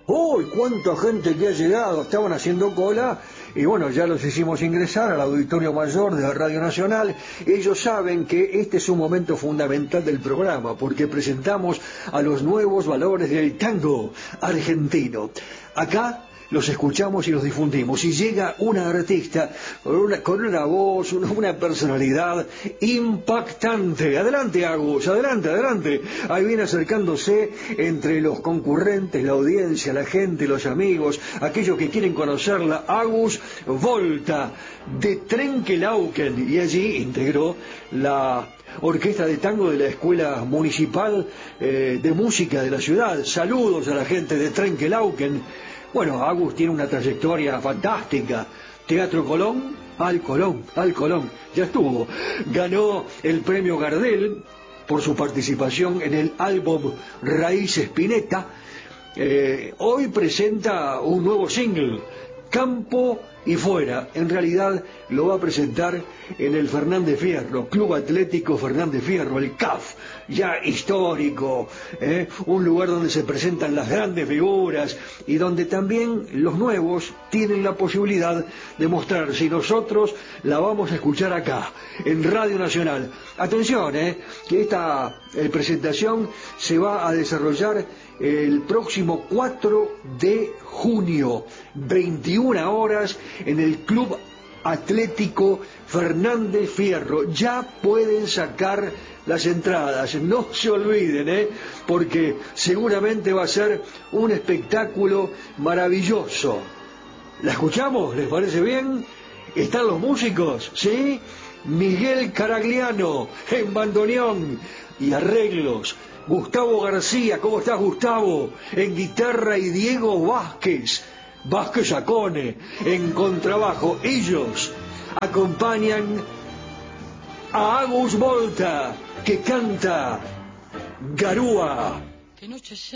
¡Uy, cuánta gente que ha llegado! Estaban haciendo cola y bueno, ya los hicimos ingresar al auditorio mayor de Radio Nacional. Ellos saben que este es un momento fundamental del programa porque presentamos a los nuevos valores del tango argentino. Acá los escuchamos y los difundimos. Y llega una artista con una voz, una personalidad impactante. Adelante, Agus, adelante, adelante. Ahí viene acercándose entre los concurrentes, la audiencia, la gente, los amigos, aquellos que quieren conocerla. Agus Volta, de Trenquelauquen, y allí integró la orquesta de tango de la Escuela Municipal de Música de la ciudad. Saludos a la gente de Trenquelauquen. Bueno, Agus tiene una trayectoria fantástica. Teatro Colón, al Colón, ya estuvo. Ganó el premio Gardel por su participación en el álbum Raíz Spinetta. Hoy presenta un nuevo single, Campo y Fuera. En realidad lo va a presentar en el Fernández Fierro, Club Atlético Fernández Fierro, el CAF, ya histórico, un lugar donde se presentan las grandes figuras y donde también los nuevos tienen la posibilidad de mostrarse, y nosotros la vamos a escuchar acá, en Radio Nacional. Atención, que esta presentación se va a desarrollar el próximo 4 de junio, 21 horas, en el Club Atlético Fernández Fierro. Ya pueden sacar las entradas, no se olviden, porque seguramente va a ser un espectáculo maravilloso. ¿La escuchamos? ¿Les parece bien? ¿Están los músicos? ¿Sí? Miguel Caragliano en bandoneón y arreglos. Gustavo García, ¿cómo estás, Gustavo? En guitarra, y Diego Vázquez Acone en contrabajo. Ellos acompañan a Agus Volta, que canta Garúa.